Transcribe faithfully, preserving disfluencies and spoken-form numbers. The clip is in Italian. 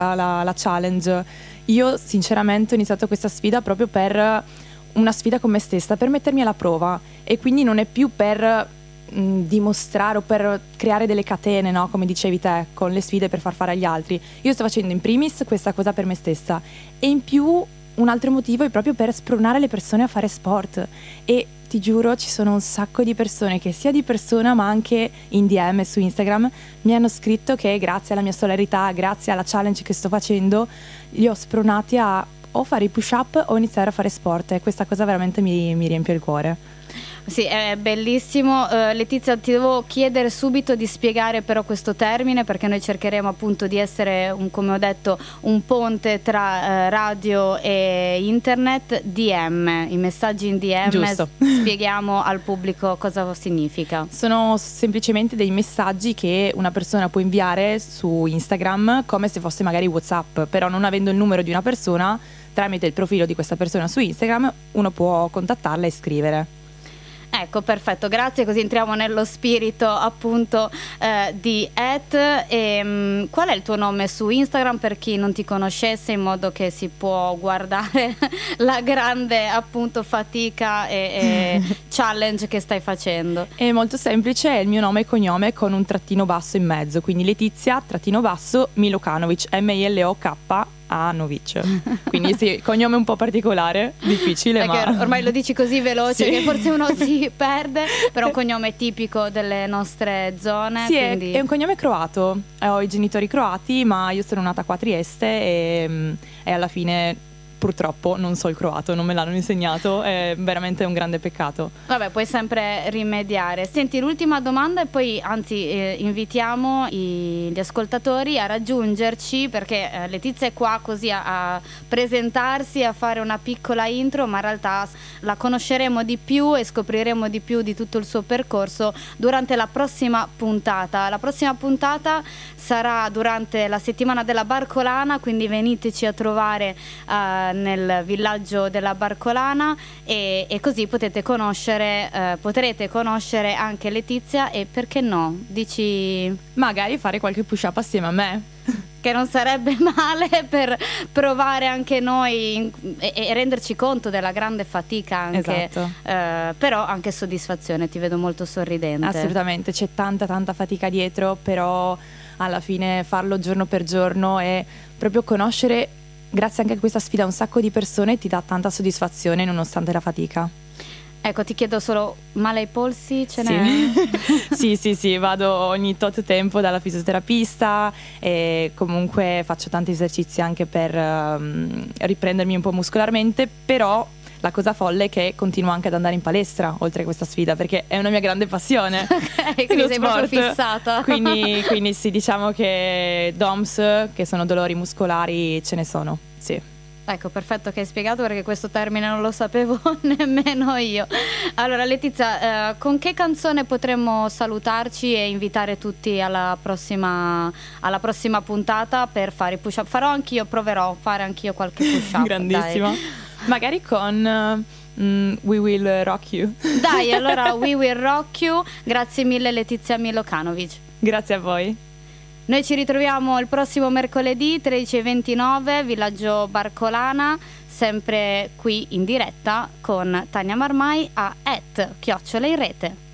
la, la challenge. Io sinceramente ho iniziato questa sfida proprio per una sfida con me stessa, per mettermi alla prova, e quindi non è più per mh, dimostrare o per creare delle catene, no? Come dicevi te, con le sfide per far fare agli altri. Io sto facendo in primis questa cosa per me stessa, e in più un altro motivo è proprio per spronare le persone a fare sport. E ti giuro, ci sono un sacco di persone che sia di persona ma anche in D M su Instagram mi hanno scritto che grazie alla mia solarità, grazie alla challenge che sto facendo, li ho spronati a o fare i push up o iniziare a fare sport, e questa cosa veramente mi, mi riempie il cuore. Sì, è bellissimo. uh, Letizia, ti devo chiedere subito di spiegare però questo termine, perché noi cercheremo appunto di essere, un, come ho detto, un ponte tra uh, radio e internet. D M, i messaggi in D M. Giusto. Spieghiamo al pubblico cosa significa. Sono semplicemente dei messaggi che una persona può inviare su Instagram come se fosse magari WhatsApp, però non avendo il numero di una persona, tramite il profilo di questa persona su Instagram uno può contattarla e scrivere. Ecco, perfetto, grazie, così entriamo nello spirito appunto eh, di Et. E, mh, qual è il tuo nome su Instagram per chi non ti conoscesse, in modo che si può guardare la grande appunto fatica e, e challenge che stai facendo? È molto semplice, è il mio nome e cognome con un trattino basso in mezzo, quindi Letizia trattino basso Milokanovic, M I L O K A Novic. Quindi sì, cognome un po' particolare, difficile, perché ma ormai lo dici così veloce, sì, che forse uno si perde, però è un cognome tipico delle nostre zone. Sì, quindi... è, è un cognome croato, ho i genitori croati, ma io sono nata qua a Trieste e, e alla fine purtroppo non so il croato, non me l'hanno insegnato, è veramente un grande peccato. Vabbè, puoi sempre rimediare. Senti, l'ultima domanda, e poi anzi eh, invitiamo i, gli ascoltatori a raggiungerci, perché eh, Letizia è qua così a, a presentarsi, a fare una piccola intro, ma in realtà la conosceremo di più e scopriremo di più di tutto il suo percorso durante la prossima puntata. La prossima puntata sarà durante la settimana della Barcolana, quindi veniteci a trovare uh, nel villaggio della Barcolana, e, e così potete conoscere uh, potrete conoscere anche Letizia, e perché no, dici, magari fare qualche push up assieme a me, che non sarebbe male per provare anche noi in, e, e renderci conto della grande fatica anche, esatto. uh, però anche soddisfazione. Ti vedo molto sorridente. Assolutamente, c'è tanta tanta fatica dietro, però alla fine farlo giorno per giorno e proprio conoscere, grazie anche a questa sfida, un sacco di persone, ti dà tanta soddisfazione nonostante la fatica. Ecco, ti chiedo solo, male ai polsi ce sì. n'è? sì, sì, sì, vado ogni tot tempo dalla fisioterapista e comunque faccio tanti esercizi anche per um, riprendermi un po' muscolarmente, però la cosa folle è che continuo anche ad andare in palestra oltre a questa sfida, perché è una mia grande passione. Ok, quindi sei sport. proprio fissata. Quindi, quindi sì, diciamo che D O M S, che sono dolori muscolari, ce ne sono, sì. Ecco, perfetto che hai spiegato, perché questo termine non lo sapevo nemmeno io. Allora Letizia, eh, con che canzone potremmo salutarci e invitare tutti alla prossima, alla prossima puntata per fare i push up? Farò anch'io, proverò a fare anch'io qualche push up. Grandissima. Dai. Magari con uh, mm, We Will Rock You. Dai, allora We Will Rock You. Grazie mille Letizia Milokanovic. Grazie a voi. Noi ci ritroviamo il prossimo mercoledì tredici e ventinove, Villaggio Barcolana, sempre qui in diretta con Tania Marmai a et chiocciola in rete.